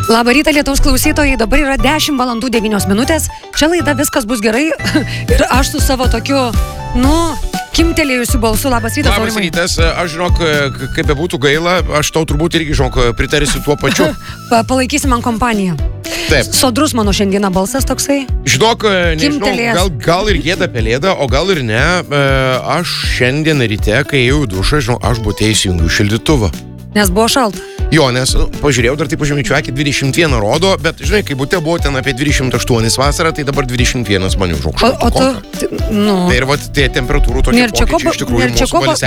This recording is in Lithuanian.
Labą rytą, Lietuvos klausytojai, dabar yra 10 valandų 9 minutės. Čia laida Viskas bus gerai ir aš su savo tokiu, kimtelėjusiu balsu. Labas rytas, Labas rytas, aš žinok, kaip bebūtų gaila, aš tau turbūt irgi, žinok, pritarsiu tuo pačiu. Palaikysi man kompaniją. Taip. Sodrus mano šiandieną balsas toksai. Žinok, nežinau, gal ir gėda pelėda, o gal ir ne. Aš šiandien ryte, kai ėjau į dušą, žinau, aš butėjau įsijungiu šildytuvą. Nes buvo šalta. Jo, nes pažiūrėjau, dar taip užėmėčiu akį 21 rodo, bet žinai, kai bute buvo ten apie 28 vasarą, tai dabar 21 man jau žaukšta. O tu, Tai ir vat tie temperatūrų tokie pokyčiai iš tikrųjų mūsų balse